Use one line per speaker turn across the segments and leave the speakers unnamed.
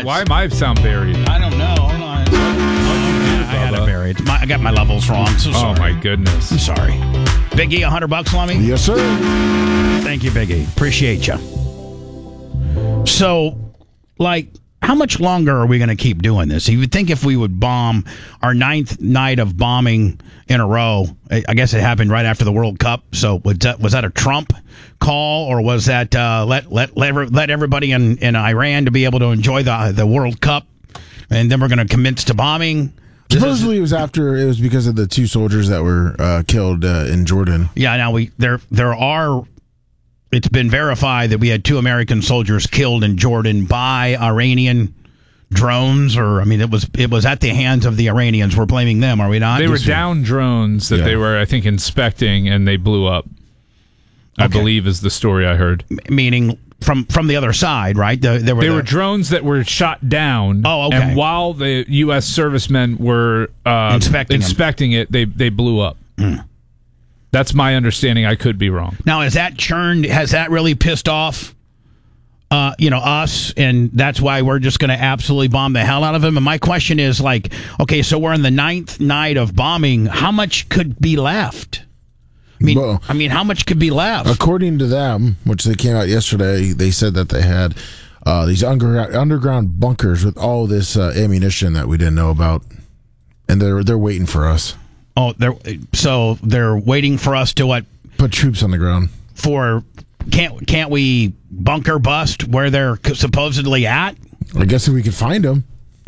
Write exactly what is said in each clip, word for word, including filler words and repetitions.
Why, why am I sound buried?
I don't know. Hold on.
Oh,
I got it buried. My, I got my levels wrong. So sorry.
Oh, my goodness.
I'm sorry. Big E, one hundred bucks, Lummy?
Yes, sir.
Thank you, Big E. Appreciate you. So, like, how much longer are we going to keep doing this? You would think if we would bomb our ninth night of bombing in a row, I guess it happened right after the World Cup. So was that, was that a Trump call, or was that uh, let let let let everybody in, in Iran to be able to enjoy the the World Cup, and then we're going to commence to bombing?
Supposedly it was after it was because of the two soldiers that were uh, killed uh, in Jordan.
Yeah, now we there there are. It's been verified that we had two American soldiers killed in Jordan by Iranian drones, or I mean, it was it was at the hands of the Iranians. We're blaming them, are we not?
They were down drones that
Yeah.
they were, I think, inspecting, and they blew up. I
Okay.
believe is the story I heard.
M- meaning from from the other side, right? The, there were
They
the,
were drones that were shot down.
Oh, okay.
And while the U S servicemen were uh,
Inspecting 'em.
inspecting it, they they blew up.
Mm.
That's my understanding. I could be wrong.
Now, has that churned? Has that really pissed off, uh, you know, us? And that's why we're just going to absolutely bomb the hell out of them. And my question is, like, okay, so we're in the ninth night of bombing. How much could be left? I mean,
Well,
I mean, how much could be left?
According to them, which they came out yesterday, they said that they had uh, these underground underground bunkers with all this uh, ammunition that we didn't know about, and they're they're waiting for us.
Oh, they're so they're waiting for us to what?
Put troops on the ground.
For can't can't we bunker bust where they're supposedly at?
I guess if we could find them.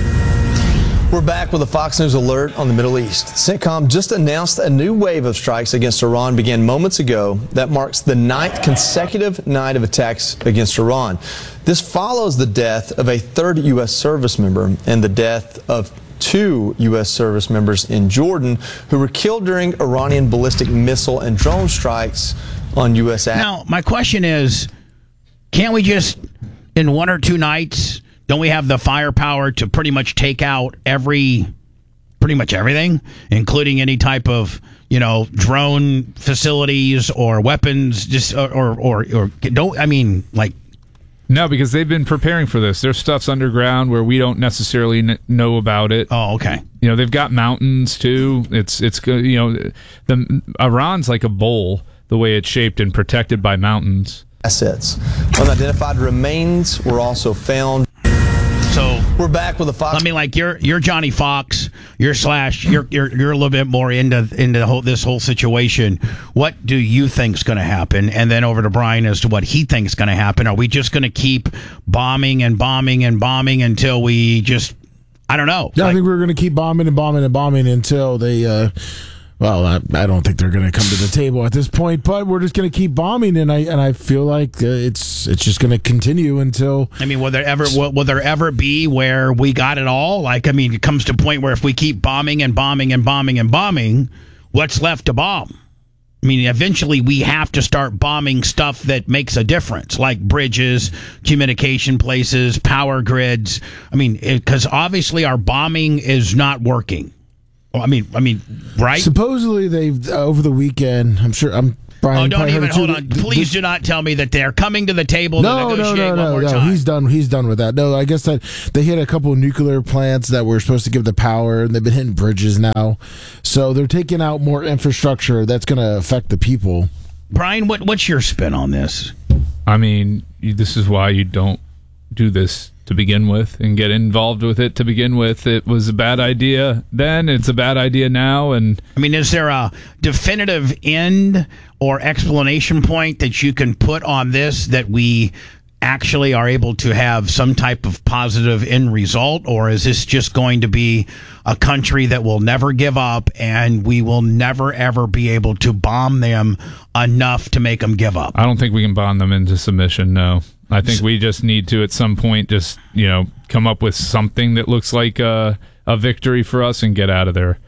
We're back with a Fox News alert on the Middle East. CENTCOM just announced a new wave of strikes against Iran began moments ago. That marks the ninth consecutive night of attacks against Iran. This follows the death of a third U S service member and the death of two U S service members in Jordan who were killed during Iranian ballistic missile and drone strikes on U S assets.
Now, my question is, can't we just, in one or two nights, don't we have the firepower to pretty much take out every, pretty much everything, including any type of, you know, drone facilities or weapons, just or or or, or don't I mean like.
No, because they've been preparing for this. Their stuff's underground where we don't necessarily kn- know about it.
Oh, okay.
You know, they've got mountains too. It's it's good. You know, the Iran's like a bowl the way it's shaped and protected by mountains.
Assets. Unidentified remains were also found.
So
we're back with a Fox.
I mean, like you're you're Johnny Fox. You're Slash. You're you're you're a little bit more into into the whole, this whole situation. What do you think's going to happen? And then over to Brian as to what he thinks going to happen. Are we just going to keep bombing and bombing and bombing until we just? I don't know.
Yeah,
Like,
I think we're going to keep bombing and bombing and bombing until they. Uh, well, I, I don't think they're going to come to the table at this point, but we're just going to keep bombing, and I and I feel like uh, it's it's just going to continue until.
I mean, will there ever will, will there ever be where we got it all? Like, I mean, it comes to a point where if we keep bombing and bombing and bombing and bombing, what's left to bomb? I mean, eventually we have to start bombing stuff that makes a difference, like bridges, communication places, power grids. I mean, because obviously our bombing is not working. Well, I mean, I mean, right?
Supposedly they've uh, over the weekend. I'm sure. I'm. Brian,
Oh,
you
don't
probably
even
heard it
hold
too,
on.
the-
Please
the-
do not tell me that they're coming to the table to
No, no,
negotiate
no,
one
no,
more
no.
time.
He's done. He's done with that. No, I guess that they hit a couple of nuclear plants that were supposed to give the power, and they've been hitting bridges now. So they're taking out more infrastructure that's going to affect the people.
Brian, what what's your spin on this?
I mean, you- this is why you don't do this to begin with and get involved with it to begin with. It was a bad idea then. It's a bad idea now. And
I mean, is there a definitive end or explanation point that you can put on this that we actually are able to have some type of positive end result? Or is this just going to be a country that will never give up and we will never, ever be able to bomb them enough to make them give up?
I don't think we can bond them into submission, no. I think we just need to, at some point, just, you know, come up with something that looks like a, a victory for us and get out of there.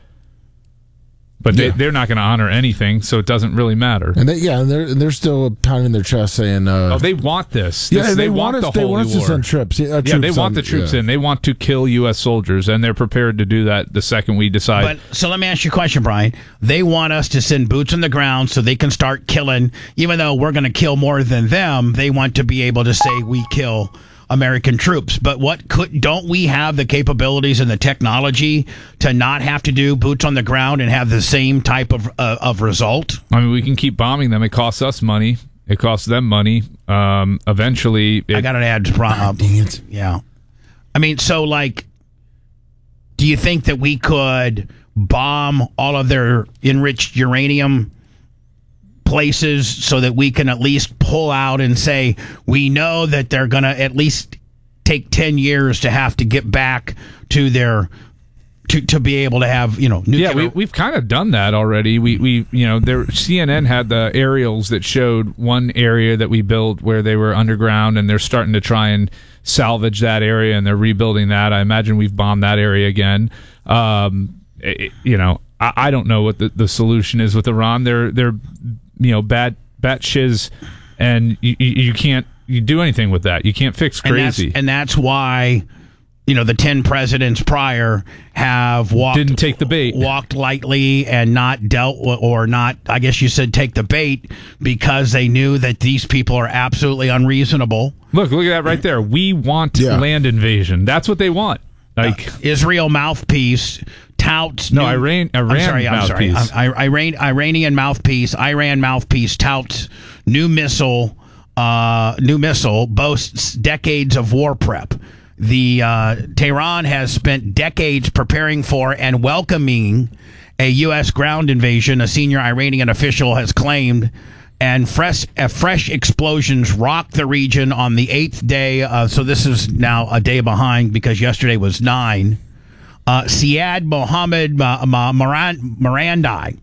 But they,
Yeah.
they're not going to honor anything, so it doesn't really matter.
And they, yeah, and they're and they're still pounding their chest saying, uh,
Oh, they want this.
yeah,
This-
they, want us.
the
They
holy
want us to
war.
send trips. Yeah,
Yeah,
troops
they want
on-
the troops
yeah.
in. They want to kill U S soldiers, and they're prepared to do that the second we decide.
But so let me ask you a question, Brian. They want us to send boots on the ground so they can start killing, even though we're going to kill more than them. They want to be able to say we kill American troops. But what could don't we have the capabilities and the technology to not have to do boots on the ground and have the same type of uh, of result?
I mean, we can keep bombing them. It costs us money. It costs them money. Um, eventually, it,
I got an ad prompt.
Dang it.
Yeah. I mean, so like, do you think that we could bomb all of their enriched uranium places so that we can at least pull out and say, we know that they're going to at least take ten years to have to get back to their to, to be able to have, you know, nuclear.
Yeah, we, we've kind of done that already. We, we you know, there C N N had the aerials that showed one area that we built where they were underground, and they're starting to try and salvage that area, and they're rebuilding that. I imagine we've bombed that area again. Um, it, you know, I, I don't know what the, the solution is with Iran. They're they're you know bad bat shiz, and you, you, you can't you do anything with that. You can't fix crazy,
and that's, and that's why. You know, the ten presidents prior have walked
didn't take the bait,
walked lightly, and not dealt with, or not. I guess you said take the bait, because they knew that these people are absolutely unreasonable.
Look, look at that right there. We want
Yeah.
land invasion. That's what they want. Like
uh, Israel mouthpiece touts.
no,
new,
Iran. Iran
I'm sorry. I'm sorry.
mouthpiece.
I, I, Iran, Iranian mouthpiece. Iran mouthpiece touts new missile. Uh, new missile boasts decades of war prep. The uh, Tehran has spent decades preparing for and welcoming a U S ground invasion, a senior Iranian official has claimed, and fresh, uh, fresh explosions rocked the region on the eighth day. Uh, so this is now a day behind because yesterday was nine. Uh, Siad Mohammed uh, Moran- Morandi,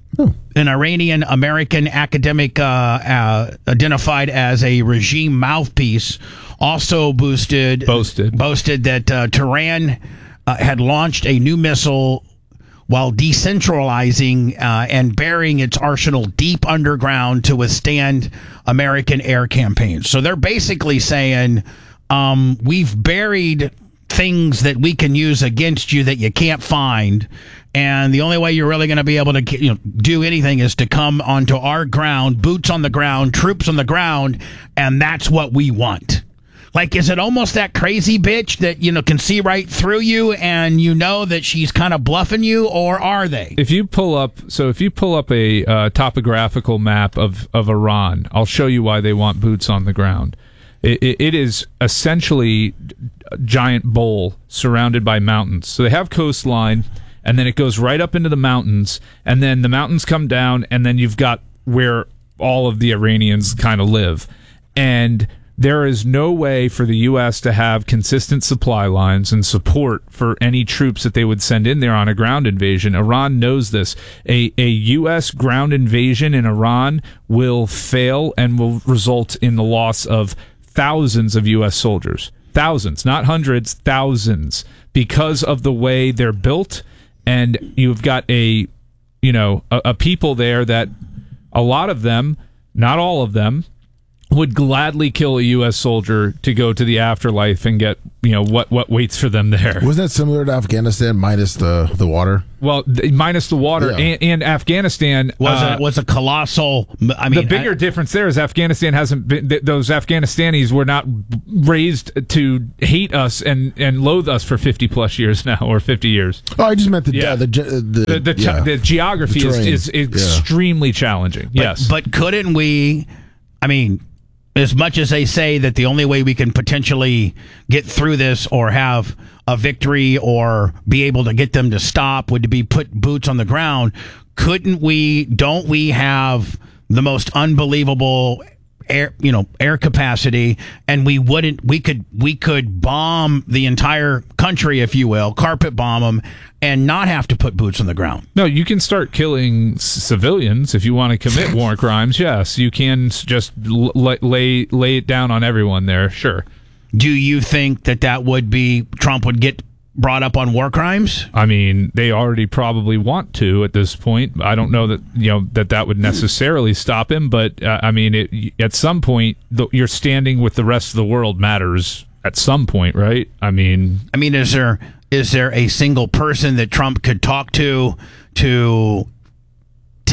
an Iranian-American academic uh, uh, identified as a regime mouthpiece, also boosted
Boasted.
boasted that uh, Tehran uh, had launched a new missile while decentralizing uh, and burying its arsenal deep underground to withstand American air campaigns. So they're basically saying, um, we've buried things that we can use against you that you can't find, and the only way you're really going to be able to, you know, do anything is to come onto our ground, boots on the ground, troops on the ground, and that's what we want. Like, is it almost that crazy bitch that, you know, can see right through you and you know that she's kind of bluffing you, or are they?
If you pull up, so if you pull up a uh, topographical map of, of Iran, I'll show you why they want boots on the ground. It, it, it is essentially a giant bowl surrounded by mountains. So they have coastline, and then it goes right up into the mountains, and then the mountains come down, and then you've got where all of the Iranians kind of live. And there is no way for the U S to have consistent supply lines and support for any troops that they would send in there on a ground invasion. Iran knows this. A, a U S ground invasion in Iran will fail and will result in the loss of thousands of U S soldiers. Thousands, not hundreds, thousands, because of the way they're built. And you've got a, you know, a, a people there that a lot of them, not all of them, would gladly kill a U S soldier to go to the afterlife and get, you know, what, what waits for them there.
Wasn't that similar to Afghanistan minus the, the water?
Well, th- minus the water,
Yeah.
and, and Afghanistan
Was
uh,
a, was a colossal. I mean,
the bigger
I,
difference there is Afghanistan hasn't been. Th- those Afghanistanis were not raised to hate us and, and loathe us for fifty plus years now, or fifty years.
Oh, I just meant the
Yeah.
uh, the the, the,
The the,
yeah.
the geography
The
is,
terrain.
is
Yeah.
extremely challenging.
but,
yes,
but couldn't we? I mean, as much as they say that the only way we can potentially get through this or have a victory or be able to get them to stop would be put boots on the ground, couldn't we, don't we have the most unbelievable air, you know, air capacity, and we wouldn't, we could, we could bomb the entire country, if you will, carpet bomb them, and not have to put boots on the ground?
no, you can start killing c- civilians if you want to commit war crimes. Yes, you can s- just l- lay lay it down on everyone there. Sure.
Do you think that that would be, Trump would get brought up on war crimes?
I mean, they already probably want to at this point. I don't know that, you know, that that would necessarily stop him, but uh, I mean, it, at some point, the, your standing with the rest of the world matters at some point, right? I mean,
I mean, is there is there a single person that Trump could talk to to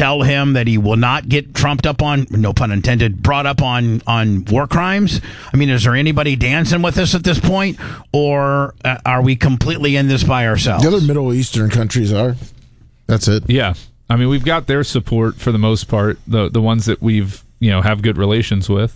tell him that he will not get trumped up on, no pun intended, brought up on, on war crimes? I mean, is there anybody dancing with us at this point, or uh, are we completely in this by ourselves?
The other Middle Eastern countries are. That's it.
Yeah. I mean, we've got their support for the most part, the the ones that we've, you know, have good relations with.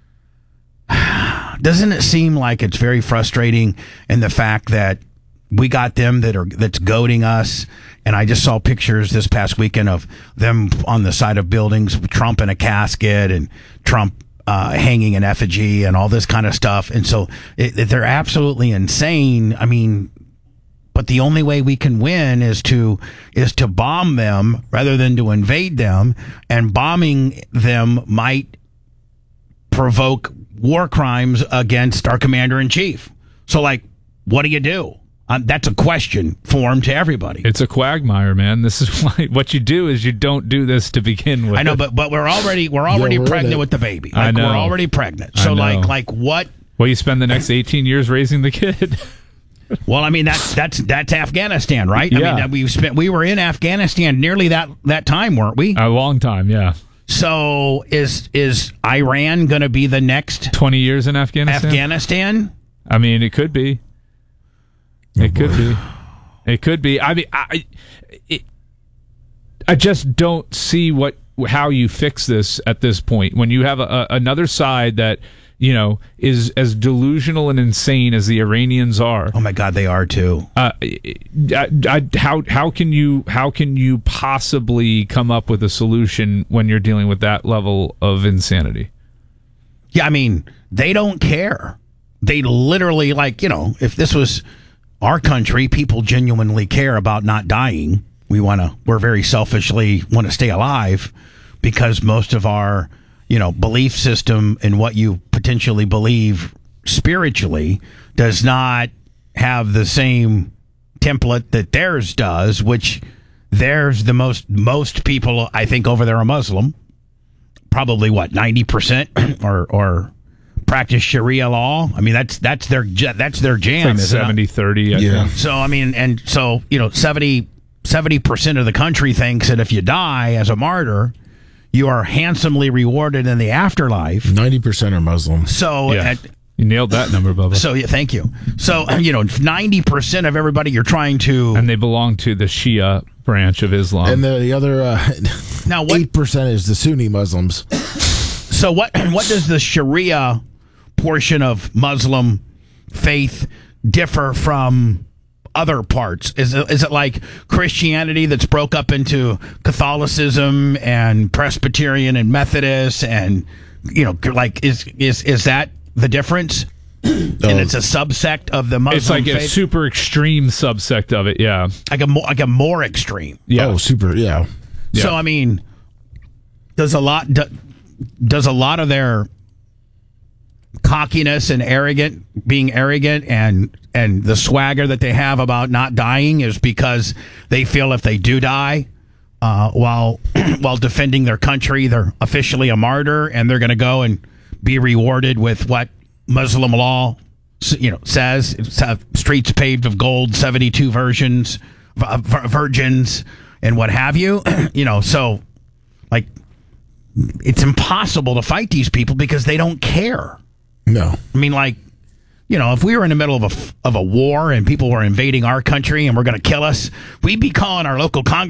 Doesn't it seem like it's very frustrating in the fact that we got them that are that's goading us? And I just saw pictures this past weekend of them on the side of buildings, Trump in a casket and Trump uh, hanging in effigy and all this kind of stuff. And so it, they're absolutely insane. I mean, but the only way we can win is to is to bomb them rather than to invade them. And bombing them might provoke war crimes against our commander in chief. So, like, what do you do? Um, that's a question formed to everybody.
It's a quagmire, man. This is why what you do is you don't do this to begin with.
I know, but but we're already we're already
Yeah, we're in
pregnant
it.
with the baby.
I
Like,
know.
we're already pregnant.
I
So
know.
like like what?
Well, you spend the next eighteen years raising the kid.
Well, I mean that's that's that's Afghanistan, right? I
Yeah.
mean that we spent we were in Afghanistan nearly that that time, weren't we?
A long time, yeah.
So is is Iran going to be the next
twenty years in Afghanistan?
Afghanistan?
I mean, it could be. It could be. It could be. I mean, I, it, I just don't see what how you fix this at this point. When you have a, a, another side that, you know, is as delusional and insane as the Iranians are.
Oh my God, they are too.
Uh, I, I, how how can you how can you possibly come up with a solution when you're dealing with that level of insanity?
Yeah, I mean, they don't care. They literally, like, you know, if this was our country, people genuinely care about not dying. We want to, we're very selfishly want to stay alive because most of our, you know, belief system and what you potentially believe spiritually does not have the same template that theirs does, which theirs, the most, most people, I think, over there are Muslim. Probably what, ninety percent or, or practice Sharia law. I mean, that's that's their that's their jam.
It's like seventy thirty. I
Yeah.
think.
So I mean, and so you know, seventy percent of the country thinks that if you die as a martyr, you are handsomely rewarded in the afterlife.
ninety percent are Muslim.
So
Yeah.
at,
You nailed that number, Bubba.
so yeah, thank you. So you know, ninety percent of everybody you're trying to
And they belong to the Shia branch of Islam.
And the, the other uh,
now what?
eight percent is the Sunni Muslims.
So what? What does the Sharia portion of Muslim faith differ from other parts? Is it, is it like Christianity that's broke up into Catholicism and Presbyterian and Methodist and, you know, like is is is that the difference? And it's a subsect of the Muslim
it's like a
faith,
super extreme subsect of it, yeah.
like a more like a more extreme.
Yeah.
Oh, super. Yeah.
Yeah.
So I mean, does a lot do, does a lot of their cockiness and arrogant being arrogant and and the swagger that they have about not dying is because they feel if they do die uh, while while defending their country, they're officially a martyr and they're going to go and be rewarded with what Muslim law, you know, says. It's, uh, streets paved with gold, seventy-two versions, v- virgins, and what have you. You know, so like it's impossible to fight these people because they don't care.
No.
I mean, like, you know, if we were in the middle of a of a war and people were invading our country and were going to kill us, we'd be calling our local Congress.